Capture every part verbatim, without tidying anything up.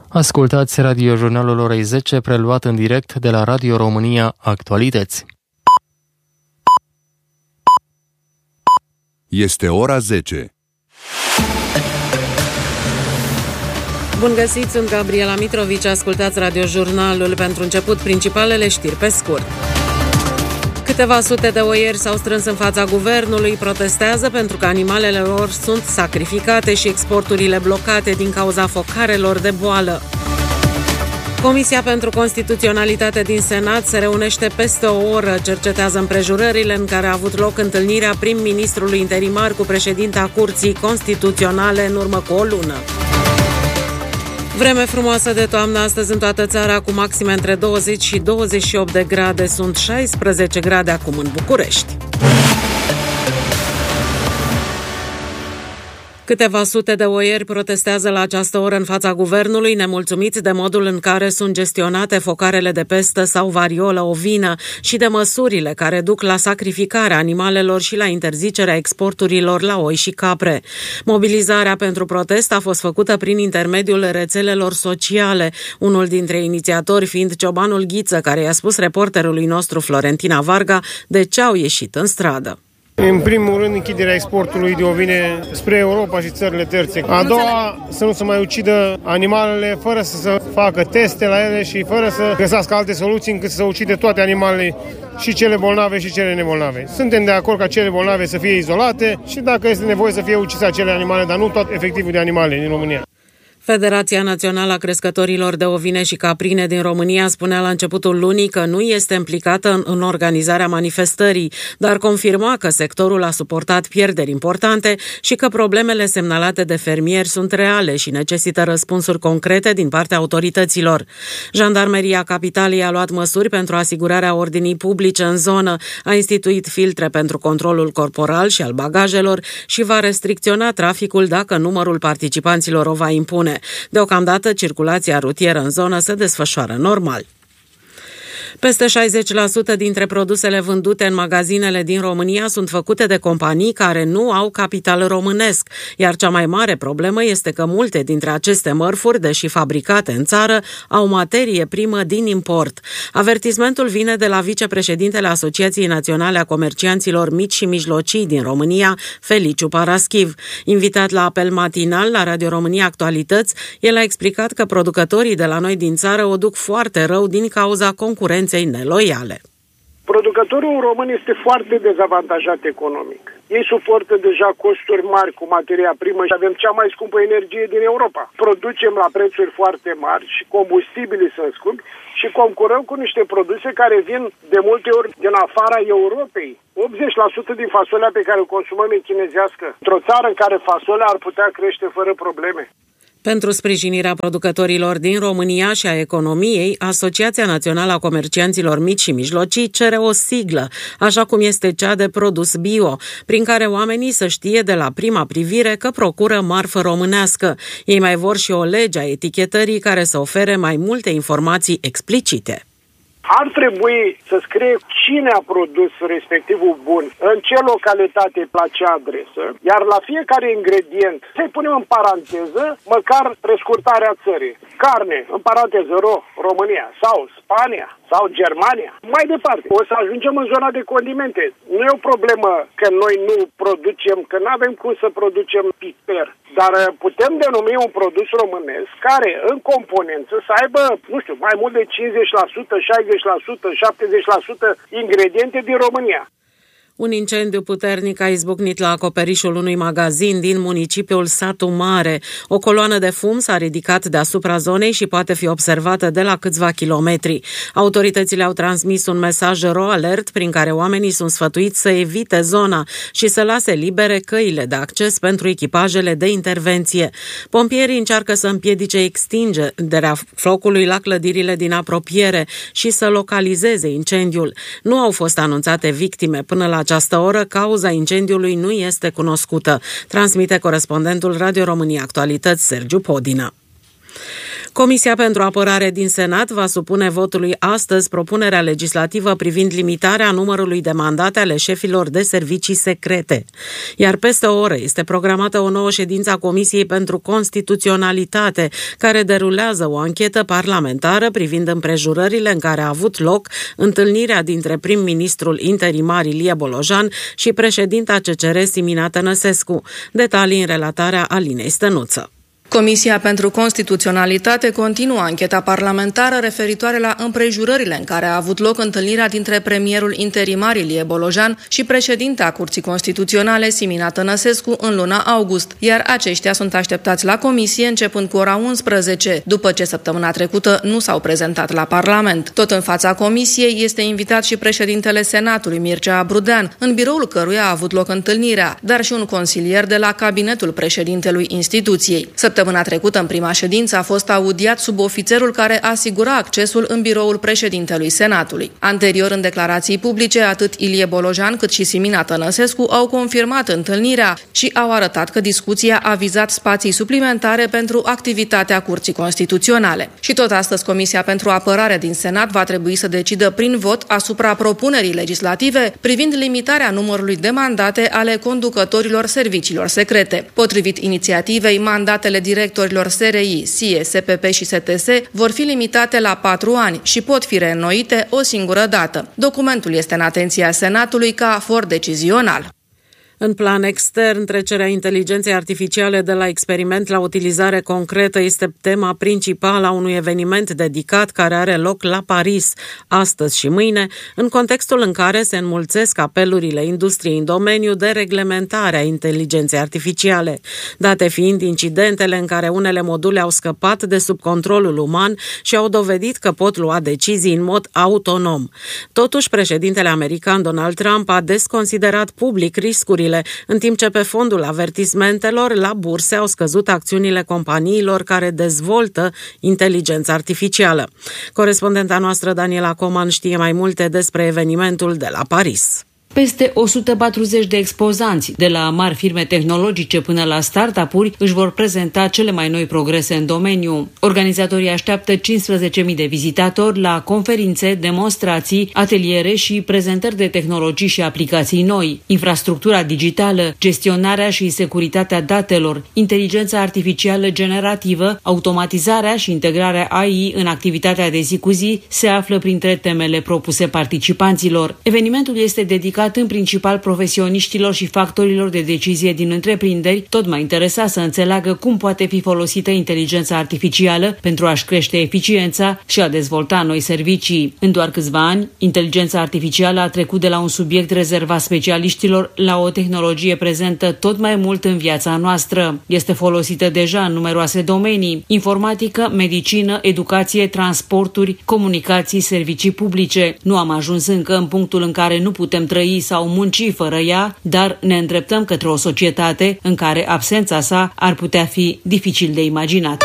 Ascultați radiojurnalul orei zece, preluat în direct de la Radio România Actualități. Este ora zece. Bun găsit, sunt Gabriela Mitrovici, ascultați radiojurnalul. Pentru început, principalele știri pe scurt. Câteva sute de oieri s-au strâns în fața guvernului, protestează pentru că animalele lor sunt sacrificate și exporturile blocate din cauza focarelor de boală. Comisia pentru Constituționalitate din Senat se reunește peste o oră, cercetează împrejurările în care a avut loc întâlnirea prim-ministrului interimar cu președinta Curții Constituționale în urmă cu o lună. Vreme frumoasă de toamnă astăzi în toată țara, cu maxime între douăzeci și douăzeci și opt de grade, sunt șaisprezece grade acum în București. Câteva sute de oieri protestează la această oră în fața guvernului, nemulțumiți de modul în care sunt gestionate focarele de pestă sau variolă ovină și de măsurile care duc la sacrificarea animalelor și la interzicerea exporturilor la oi și capre. Mobilizarea pentru protest a fost făcută prin intermediul rețelelor sociale, unul dintre inițiatori fiind ciobanul Ghiță, care i-a spus reporterului nostru Florentina Varga de ce au ieșit în stradă. În primul rând, închiderea exportului de ovine spre Europa și țările terțe. A doua, să nu se mai ucidă animalele fără să se facă teste la ele și fără să găsească alte soluții încât să ucide toate animalele, și cele bolnave și cele nebolnave. Suntem de acord ca cele bolnave să fie izolate și dacă este nevoie să fie ucise acele animale, dar nu tot efectivul de animale din România. Federația Națională a Crescătorilor de Ovine și Caprine din România spunea la începutul lunii că nu este implicată în, în organizarea manifestării, dar confirma că sectorul a suportat pierderi importante și că problemele semnalate de fermieri sunt reale și necesită răspunsuri concrete din partea autorităților. Jandarmeria Capitalei a luat măsuri pentru asigurarea ordinii publice în zonă, a instituit filtre pentru controlul corporal și al bagajelor și va restricționa traficul dacă numărul participanților o va impune. Deocamdată, circulația rutieră în zonă se desfășoară normal. Peste șaizeci la sută dintre produsele vândute în magazinele din România sunt făcute de companii care nu au capital românesc, iar cea mai mare problemă este că multe dintre aceste mărfuri, deși fabricate în țară, au materie primă din import. Avertismentul vine de la vicepreședintele Asociației Naționale a Comercianților Mici și Mijlocii din România, Feliciu Paraschiv. Invitat la apel matinal la Radio România Actualități, el a explicat că producătorii de la noi din țară o duc foarte rău din cauza concurenței neloiale. Producătorul român este foarte dezavantajat economic. Ei suportă deja costuri mari cu materia primă și avem cea mai scumpă energie din Europa. Producem la prețuri foarte mari și combustibilii sunt scumpi și concurăm cu niște produse care vin de multe ori din afara Europei. optzeci la sută din fasolea pe care o consumăm e chinezească. Într-o țară în care fasolea ar putea crește fără probleme. Pentru sprijinirea producătorilor din România și a economiei, Asociația Națională a Comercianților Mici și Mijlocii cere o siglă, așa cum este cea de produs bio, prin care oamenii să știe de la prima privire că procură marfă românească. Ei mai vor și o lege a etichetării care să ofere mai multe informații explicite. Ar trebui să scrie cine a produs respectivul bun, în ce localitate, la ce adresă, iar la fiecare ingredient să-i punem în paranteză măcar prescurtarea țării. Carne, în paranteză, ro, România, sau Spania, sau Germania. Mai departe, o să ajungem în zona de condimente. Nu e o problemă că noi nu producem, că nu avem cum să producem piper, dar putem denumi un produs românesc care, în componență, să aibă, nu știu, mai mult de cincizeci la sută, șaizeci la sută, șaptezeci la sută ingrediente din România. Un incendiu puternic a izbucnit la acoperișul unui magazin din municipiul Satu Mare. O coloană de fum s-a ridicat deasupra zonei și poate fi observată de la câțiva kilometri. Autoritățile au transmis un mesaj ro-alert prin care oamenii sunt sfătuiți să evite zona și să lase libere căile de acces pentru echipajele de intervenție. Pompierii încearcă să împiedice extinderea focului la clădirile din apropiere și să localizeze incendiul. Nu au fost anunțate victime până la această oră, cauza incendiului nu este cunoscută, transmite corespondentul Radio România Actualități, Sergiu Podina. Comisia pentru Apărare din Senat va supune votului astăzi propunerea legislativă privind limitarea numărului de mandate ale șefilor de servicii secrete. Iar peste o oră este programată o nouă ședință a Comisiei pentru Constituționalitate, care derulează o anchetă parlamentară privind împrejurările în care a avut loc întâlnirea dintre prim-ministrul interimar Ilie Bolojan și președinta C C R Simina Tănăsescu. Detalii în relatarea Alinei Stănuță. Comisia pentru Constituționalitate continuă ancheta parlamentară referitoare la împrejurările în care a avut loc întâlnirea dintre premierul interimar Ilie Bolojan și președinta Curții Constituționale Simina Tănăsescu în luna august, iar aceștia sunt așteptați la comisie începând cu ora unsprezece, după ce săptămâna trecută nu s-au prezentat la Parlament. Tot în fața comisiei este invitat și președintele Senatului Mircea Abrudean, în biroul căruia a avut loc întâlnirea, dar și un consilier de la cabinetul președintelui instituției. Săptămâna trecută, în prima ședință, a fost audiat subofițerul care asigura accesul în biroul președintelui Senatului. Anterior, în declarații publice, atât Ilie Bolojan cât și Simina Tănăsescu au confirmat întâlnirea și au arătat că discuția a vizat spații suplimentare pentru activitatea Curții Constituționale. Și tot astăzi, Comisia pentru Apărare din Senat va trebui să decidă prin vot asupra propunerii legislative privind limitarea numărului de mandate ale conducătorilor serviciilor secrete. Potrivit inițiativei, mandatele directorilor S R I, S I E, S P P și S T S vor fi limitate la patru ani și pot fi reînnoite o singură dată. Documentul este în atenția Senatului ca for decizional. În plan extern, trecerea inteligenței artificiale de la experiment la utilizare concretă este tema principală a unui eveniment dedicat care are loc la Paris astăzi și mâine, în contextul în care se înmulțesc apelurile industriei în domeniu de reglementare a inteligenței artificiale, date fiind incidentele în care unele module au scăpat de sub controlul uman și au dovedit că pot lua decizii în mod autonom. Totuși, președintele american Donald Trump a desconsiderat public riscurile, în timp ce pe fondul avertismentelor la burse au scăzut acțiunile companiilor care dezvoltă inteligența artificială. Corespondenta noastră Daniela Coman știe mai multe despre evenimentul de la Paris. Peste o sută patruzeci de expozanți, de la mari firme tehnologice până la startup-uri, își vor prezenta cele mai noi progrese în domeniu. Organizatorii așteaptă cincisprezece mii de vizitatori la conferințe, demonstrații, ateliere și prezentări de tehnologii și aplicații noi, infrastructura digitală, gestionarea și securitatea datelor, inteligența artificială generativă, automatizarea și integrarea A I în activitatea de zi cu zi se află printre temele propuse participanților. Evenimentul este dedicat în principal profesioniștilor și factorilor de decizie din întreprinderi, tot mai interesați să înțeleagă cum poate fi folosită inteligența artificială pentru a-și crește eficiența și a dezvolta noi servicii. În doar câțiva ani, inteligența artificială a trecut de la un subiect rezervat specialiștilor la o tehnologie prezentă tot mai mult în viața noastră. Este folosită deja în numeroase domenii: informatică, medicină, educație, transporturi, comunicații, servicii publice. Nu am ajuns încă în punctul în care nu putem trăi sau munci fără ea, dar ne îndreptăm către o societate în care absența sa ar putea fi dificil de imaginat.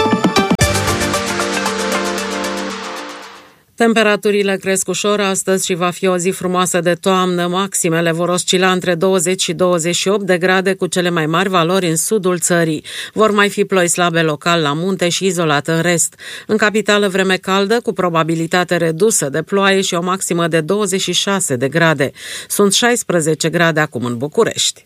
Temperaturile cresc ușor astăzi și va fi o zi frumoasă de toamnă. Maximele vor oscila între douăzeci și douăzeci și opt de grade, cu cele mai mari valori în sudul țării. Vor mai fi ploi slabe local la munte și izolat în rest. În capitală, vreme caldă cu probabilitate redusă de ploaie și o maximă de douăzeci și șase de grade. Sunt șaisprezece grade acum în București.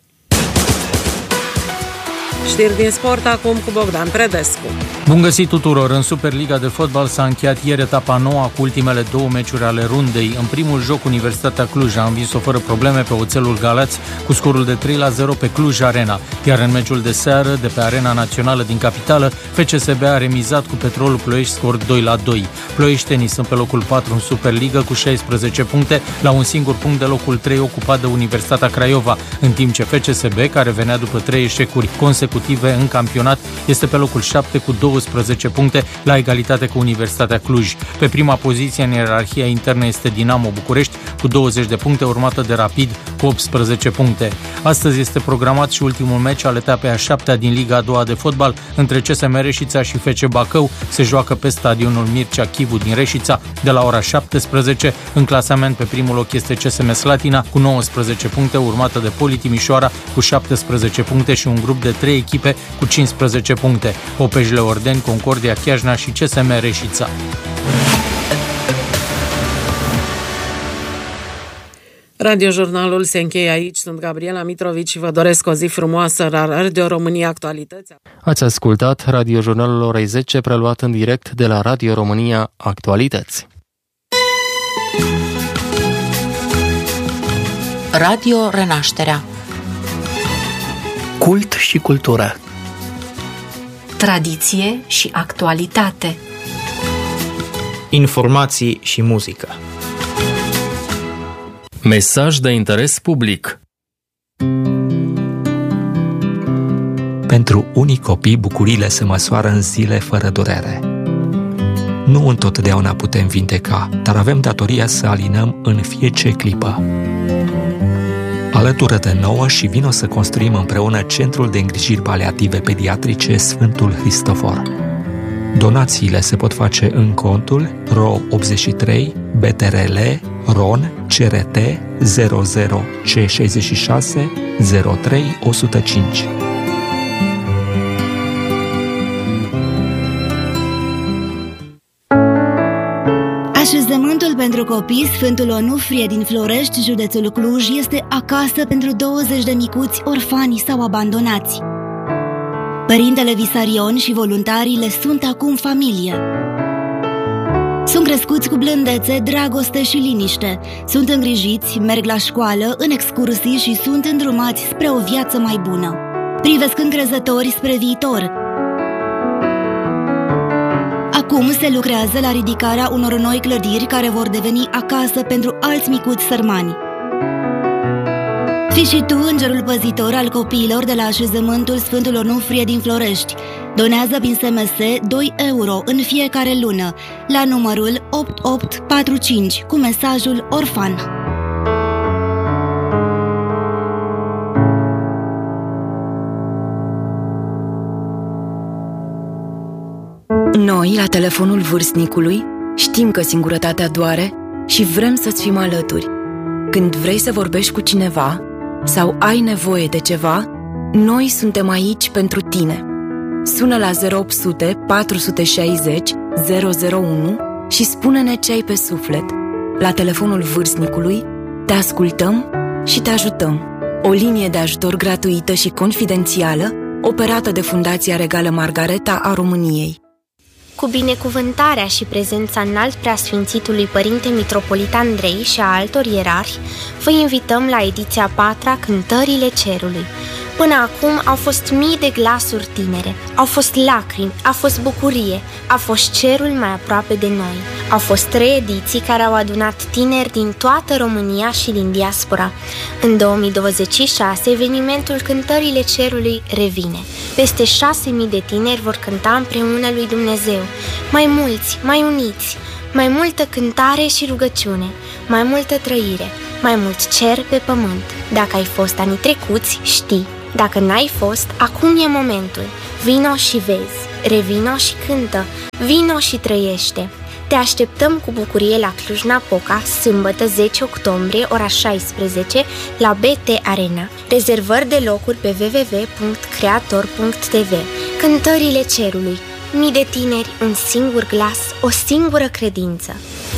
Știri din sport acum cu Bogdan Predescu. Bun găsit tuturor! În Superliga de fotbal s-a încheiat ieri etapa nouă cu ultimele două meciuri ale rundei. În primul joc, Universitatea Cluj a învins-o fără probleme pe Oțelul Galați cu scorul de trei la zero pe Cluj Arena. Iar în meciul de seară de pe Arena Națională din capitală, F C S B a remizat cu Petrolul Ploiești scor doi la doi. Ploieștenii sunt pe locul patru în Superliga cu șaisprezece puncte, la un singur punct de locul trei ocupat de Universitatea Craiova, în timp ce F C S B, care venea după trei eșecuri consecutive în campionat, este pe locul șapte cu douăsprezece puncte, la egalitate cu Universitatea Cluj. Pe prima poziție în ierarhia internă este Dinamo București cu douăzeci de puncte, urmată de Rapid cu optsprezece puncte. Astăzi este programat și ultimul meci al etapei a șaptea din Liga a doua de fotbal între C S M Reșița și F C Bacău. Se joacă pe stadionul Mircea Chivu din Reșița de la ora șaptesprezece. În clasament pe primul loc este C S M Slatina cu nouăsprezece puncte, urmată de Poli Timișoara cu șaptesprezece puncte și un grup de trei trei echipe cu cincisprezece puncte: Opejile Ordeni, Concordia Chiajna și C S M Reșița. Radiojurnalul se încheie aici. Sunt Gabriela Mitrovici și vă doresc o zi frumoasă la Radio România Actualități. Ați ascultat Radiojurnalul orei zece, preluat în direct de la Radio România Actualități. Radio Renașterea. Cult și cultură. Tradiție și actualitate. Informații și muzică. Mesaj de interes public. Pentru unii copii, bucuriile se măsoară în zile fără durere. Nu întotdeauna putem vindeca, dar avem datoria să alinăm în fiecare clipă. Alătură-te nouă și vino să construim împreună Centrul de Îngrijiri Paliative Pediatrice Sfântul Hristofor. Donațiile se pot face în contul R O optzeci și trei B T R L R O N C R T zero zero C șaizeci și șase zero trei o sută cinci. Așezământul pentru copii Sfântul Onufrie din Florești, județul Cluj, este acasă pentru douăzeci de micuți orfani sau abandonați. Părintele Visarion și voluntarii le sunt acum familie. Sunt crescuți cu blândețe, dragoste și liniște. Sunt îngrijiți, merg la școală, în excursii și sunt îndrumați spre o viață mai bună. Privesc încrezători spre viitor. Acum se lucrează la ridicarea unor noi clădiri care vor deveni acasă pentru alți micuți sărmani. Fii și tu îngerul păzitor al copiilor de la așezământul Sfântul Onufrie din Florești. Donează prin S M S doi euro în fiecare lună la numărul opt opt patru cinci cu mesajul orfan. Noi, la telefonul vârstnicului, știm că singurătatea doare și vrem să-ți fim alături. Când vrei să vorbești cu cineva sau ai nevoie de ceva, noi suntem aici pentru tine. Sună la zero opt sute patru șaizeci zero zero unu și spune-ne ce ai pe suflet. La telefonul vârstnicului te ascultăm și te ajutăm. O linie de ajutor gratuită și confidențială, operată de Fundația Regală Margareta a României. Cu binecuvântarea și prezența înalt preasfințitului Părinte Mitropolit Andrei și a altor ierarhi, vă invităm la ediția a patra Cântările Cerului. Până acum au fost mii de glasuri tinere, au fost lacrimi, a fost bucurie, a fost cerul mai aproape de noi. Au fost trei ediții care au adunat tineri din toată România și din diaspora. În două mii douăzeci și șase, evenimentul Cântările Cerului revine. Peste șase mii de tineri vor cânta împreună lui Dumnezeu. Mai mulți, mai uniți, mai multă cântare și rugăciune, mai multă trăire, mai mult cer pe pământ. Dacă ai fost anii trecuți, știi. Dacă n-ai fost, acum e momentul. Vino și vezi, revino și cântă, vino și trăiește. Te așteptăm cu bucurie la Cluj-Napoca, sâmbătă zece octombrie, ora șaisprezece, la B T Arena. Rezervări de locuri pe w w w punct creator punct t v. Cântările Cerului. Mii de tineri, un singur glas, o singură credință.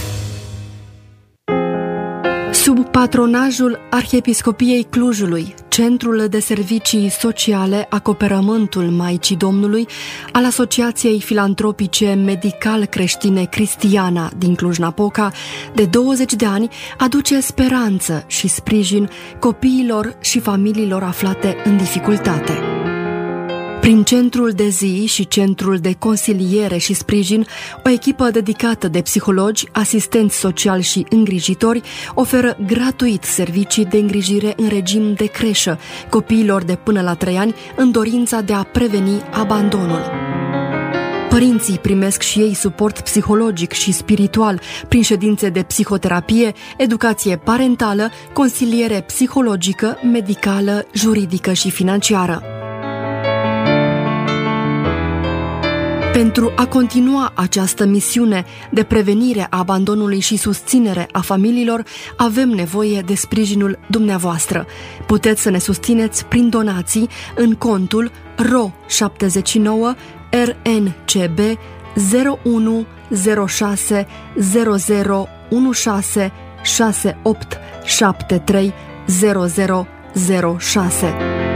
Sub patronajul Arhiepiscopiei Clujului, Centrul de Servicii Sociale Acoperământul Maicii Domnului al Asociației Filantropice Medical-Creștine Cristiana din Cluj-Napoca, de douăzeci de ani, aduce speranță și sprijin copiilor și familiilor aflate în dificultate. Prin centrul de zi și centrul de consiliere și sprijin, o echipă dedicată de psihologi, asistenți sociali și îngrijitori oferă gratuit servicii de îngrijire în regim de creșă copiilor de până la trei ani în dorința de a preveni abandonul. Părinții primesc și ei suport psihologic și spiritual prin ședințe de psihoterapie, educație parentală, consiliere psihologică, medicală, juridică și financiară. Pentru a continua această misiune de prevenire a abandonului și susținere a familiilor, avem nevoie de sprijinul dumneavoastră. Puteți să ne susțineți prin donații în contul R O șaptezeci și nouă R N C B zero unu zero șase zero zero unu șase șase opt șapte trei zero zero zero șase.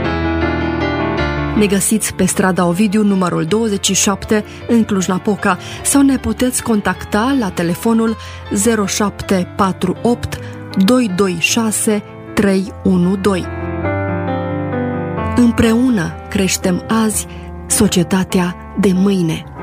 Ne găsiți pe strada Ovidiu, numărul douăzeci și șapte, în Cluj-Napoca, sau ne puteți contacta la telefonul zero șapte patru opt doi doi șase trei unu doi. Împreună creștem azi societatea de mâine.